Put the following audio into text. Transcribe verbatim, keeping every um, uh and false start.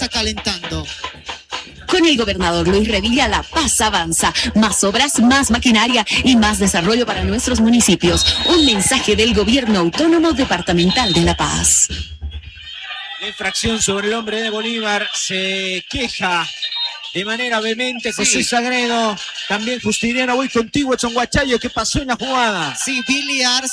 calentando. Con el gobernador Luis Revilla, La Paz avanza. Más obras, más maquinaria y más desarrollo para nuestros municipios. Un mensaje del Gobierno Autónomo Departamental de La Paz. La infracción sobre el hombre de Bolívar se queja de manera vehemente José sí. Sagredo. También Justiniano, voy contigo, Edson Guachayo. ¿Qué pasó en la jugada? Sí, Billy Arce.